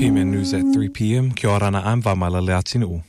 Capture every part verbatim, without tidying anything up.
P M N News at three p.m. Kia ora na I'm Vamala Leatinu.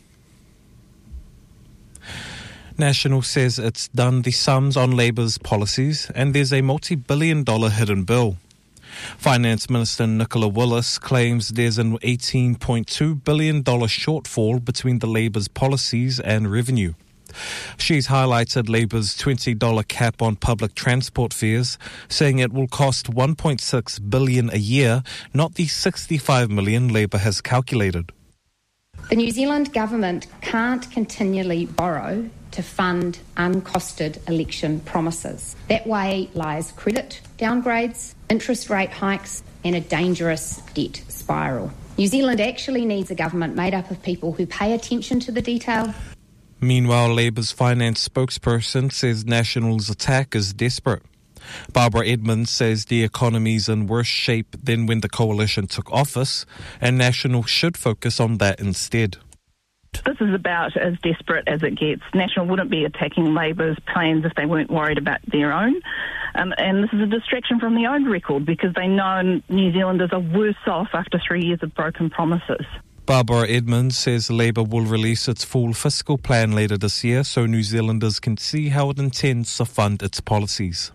National says it's done the sums on Labour's policies and there's a multi-billion dollar hidden bill. Finance Minister Nicola Willis claims there's an eighteen point two billion dollars shortfall between the Labour's policies and revenue. She's highlighted Labour's twenty dollars cap on public transport fares, saying it will cost one point six billion dollars a year, not the sixty-five million dollars Labour has calculated. The New Zealand government can't continually borrow to fund uncosted election promises. That way lies credit downgrades, interest rate hikes, and a dangerous debt spiral. New Zealand actually needs a government made up of people who pay attention to the detail. Meanwhile, Labour's finance spokesperson says National's attack is desperate. Barbara Edmonds says the economy's in worse shape than when the coalition took office, and National should focus on that instead. This is about as desperate as it gets. National wouldn't be attacking Labour's plans if they weren't worried about their own. Um, and this is a distraction from their own record because they know New Zealanders are worse off after three years of broken promises. Barbara Edmonds says Labour will release its full fiscal plan later this year so New Zealanders can see how it intends to fund its policies.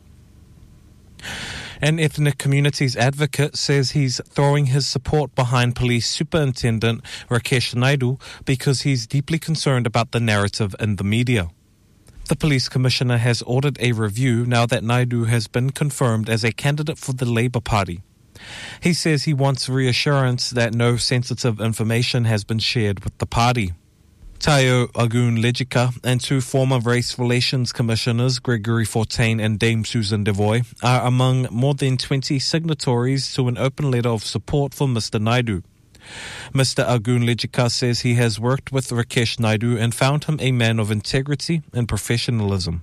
An ethnic communities advocate says he's throwing his support behind Police Superintendent Rakesh Naidu because he's deeply concerned about the narrative in the media. The Police Commissioner has ordered a review now that Naidu has been confirmed as a candidate for the Labour Party. He says he wants reassurance that no sensitive information has been shared with the party. Tayo Agun-Lejika and two former Race Relations Commissioners, Gregory Fortain and Dame Susan Devoy, are among more than twenty signatories to an open letter of support for Mister Naidu. Mister Agun-Lejika says he has worked with Rakesh Naidu and found him a man of integrity and professionalism.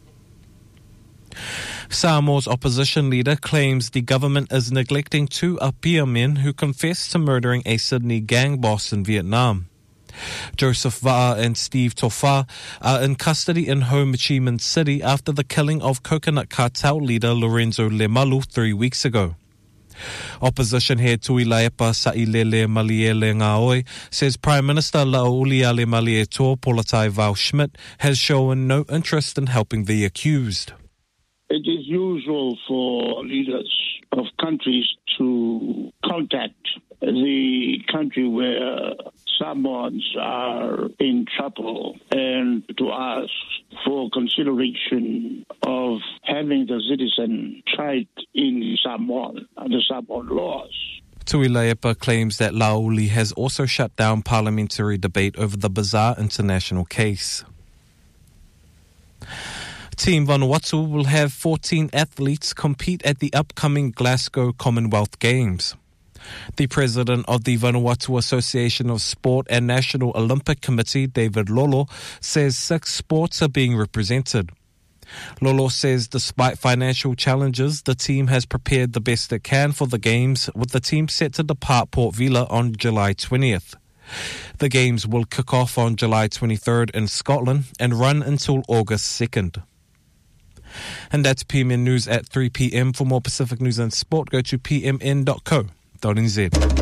Samoa's opposition leader claims the government is neglecting two Apia men who confessed to murdering a Sydney gang boss in Vietnam. Joseph Va'a and Steve Tofa are in custody in Ho Chi Minh City after the killing of coconut cartel leader Lorenzo Lemalu three weeks ago. Opposition head Tui Laepa Sa'ilele Maliele Ngaoi says Prime Minister La'uliale Malieto Polatai Val Schmidt has shown no interest in helping the accused. It is usual for leaders of countries to contact the country where Samoans are in trouble and to ask for consideration of having the citizen tried in Samoan, under Samoan laws. Tui Laepa claims that Lauli has also shut down parliamentary debate over the bizarre international case. Team Vanuatu will have fourteen athletes compete at the upcoming Glasgow Commonwealth Games. The president of the Vanuatu Association of Sport and National Olympic Committee, David Lolo, says six sports are being represented. Lolo says despite financial challenges, the team has prepared the best it can for the Games, with the team set to depart Port Vila on July twentieth. The Games will kick off on July twenty-third in Scotland and run until August second. And that's P M N News at three p.m. For more Pacific news and sport, go to p m n dot co dot n z.